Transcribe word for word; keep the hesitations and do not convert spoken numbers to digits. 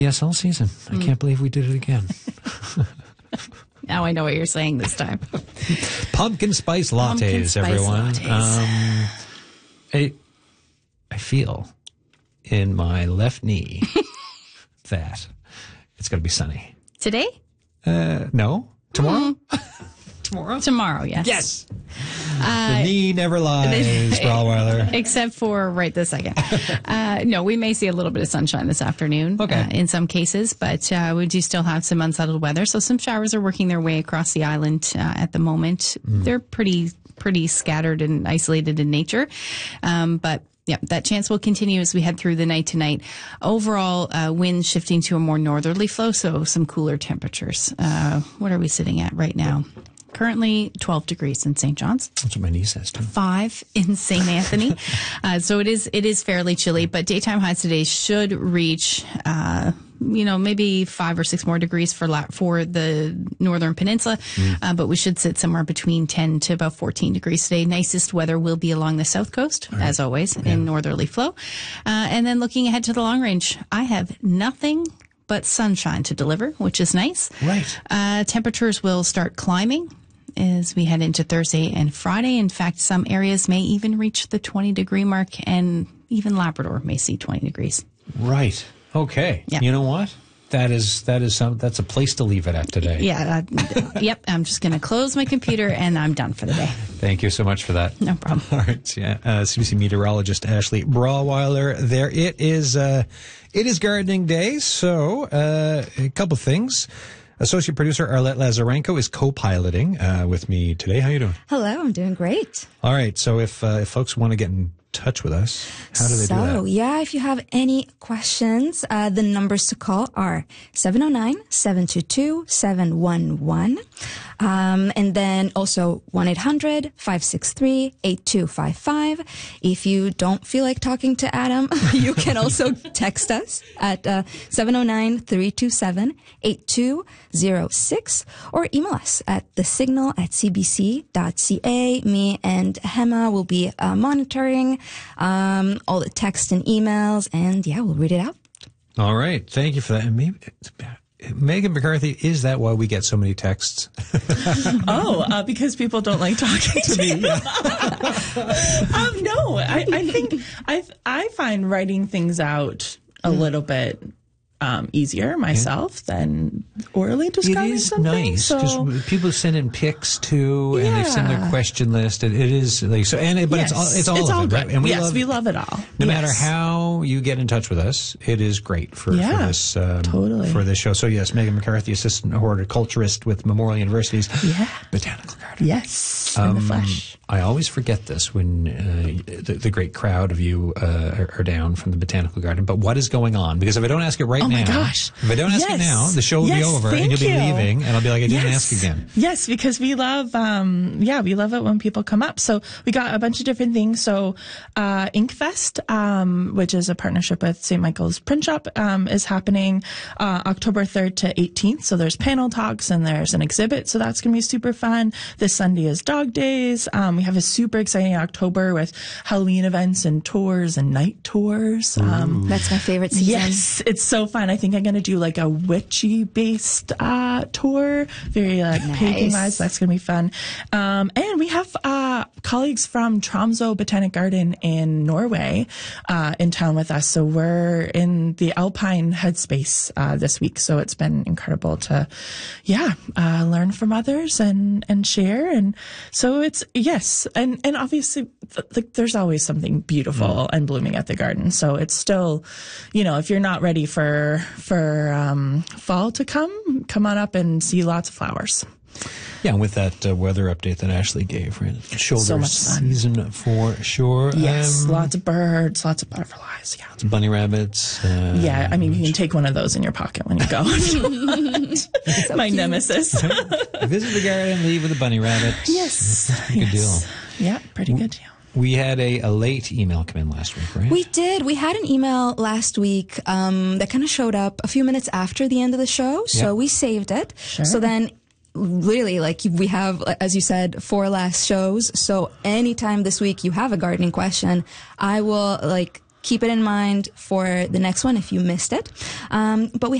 Yes, all season. Mm. I can't believe we did it again. Now I know what you're saying this time. Pumpkin spice lattes, Pumpkin spice everyone. lattes. Um, I, I feel in my left knee that it's going to be sunny. Today? Uh, no. Tomorrow? Mm. Tomorrow? Tomorrow, yes. Yes. Uh, the knee never lies, Brawlweiler. Except for right this second. Uh, no, we may see a little bit of sunshine this afternoon okay. uh, in some cases, but uh, we do still have some unsettled weather. So some showers are working their way across the island uh, at the moment. Mm. They're pretty, pretty scattered and isolated in nature. Um, but yeah, that chance will continue as we head through the night tonight. Overall, uh, winds shifting to a more northerly flow, so some cooler temperatures. Uh, what are we sitting at right now? Currently twelve degrees in Saint John's. That's what my niece says too. Five in Saint Anthony. uh, so it is, it is fairly chilly, but daytime highs today should reach, uh, you know, maybe five or six more degrees for la- for the northern peninsula. Mm. Uh, but we should sit somewhere between ten to about fourteen degrees today. Nicest weather will be along the south coast, right. as always, yeah. in northerly flow. Uh, and then looking ahead to the long range, I have nothing but sunshine to deliver, which is nice. Right. Uh, temperatures will start climbing as we head into Thursday and Friday. In fact, some areas may even reach the twenty degree mark, and even Labrador may see twenty degrees. Right. Okay. Yep. You know what? That is that is some that's a place to leave it at today. Yeah. Uh, yep. I'm just going to close my computer and I'm done for the day. Thank you so much for that. No problem. All right. Yeah. Uh, C B C meteorologist Ashley Brawlweiler. There it is. Uh, it is gardening day. So uh, a couple things. Associate producer Arlette Lazarenko is co-piloting uh, with me today. How you doing? Hello, I'm doing great. All right. So if uh, if folks want to get in touch with us, how do they so, do that? So, yeah, if you have any questions, uh, the numbers to call are seven oh nine, seven two two, seven one one. Um, and then also one eight hundred, five six three, eight two five five. If you don't feel like talking to Adam, you can also text us at uh, seven oh nine, three two seven, eight two zero six or email us at the signal at c b c dot c a. Me and Hema will be uh, monitoring um, all the text and emails, and yeah, we'll read it out. All right. Thank you for that. And maybe Megan McCarthy, is that why we get so many texts? oh, uh, because people don't like talking to, to me. Yeah. um, no, I, I think I I find writing things out a mm. little bit um, easier myself yeah. than orally describing it is something. Nice because so. people send in pics too, yeah. and they send their question list. It, it is like so, and it, but yes. it's all it's all, it's of all it, good. right? And we yes, love, we love it all. No yes. matter how you get in touch with us, it is great for, yeah, for this um, totally. for this show. So yes, Megan McCarthy, assistant horticulturist with Memorial University's yeah. Botanical Garden. Yes, um, in the flesh. I always forget this when uh, the, the great crowd of you uh, are, are down from the Botanical Garden. But what is going on? Because if I don't ask it right oh now, my gosh. if I don't ask yes. it now, the show will yes, be over and you'll be you. leaving, and I'll be like, I didn't yes. ask again. Yes, because we love, um, yeah, we love it when people come up. So we got a bunch of different things. So uh, Inkfest, um, which is a partnership with Saint Michael's Print Shop, um, is happening uh, October third to eighteenth. So there's panel talks and there's an exhibit. So that's going to be super fun. This Sunday is Dog Days. Um, we have a super exciting October with Halloween events and tours and night tours. Um, That's my favorite season. Yes, it's so fun. I think I'm going to do like a witchy based uh, tour, very like nice. pagan vibes. That's going to be fun. Um, and we have uh, colleagues from Tromsø Botanic Garden in Norway uh, in town with us. So we're in the Alpine headspace uh, this week. So it's been incredible to, yeah, uh, learn from others and and share. And so it's yes, and and obviously, like, there's always something beautiful mm. and blooming at the garden. So it's still, you know, if you're not ready for for um, fall to come, come on up and see lots of flowers. Yeah, and with that uh, weather update that Ashley gave, right? Shoulder so much fun. Season for sure. Yes, um, lots of birds, lots of butterflies. Yeah, bunny rabbits. Uh, yeah, I mean, you can take one of those in your pocket when you go. so My cute. nemesis. Visit the garden, leave with a bunny rabbit. Yes, That's a pretty yes. good deal. Yeah, pretty good deal. We had a, a late email come in last week, right? We did. We had an email last week um, that kind of showed up a few minutes after the end of the show, so yep. we saved it. Sure. So then, really, like we have, as you said, four last shows. So anytime this week you have a gardening question, I will like keep it in mind for the next one if you missed it. Um, but we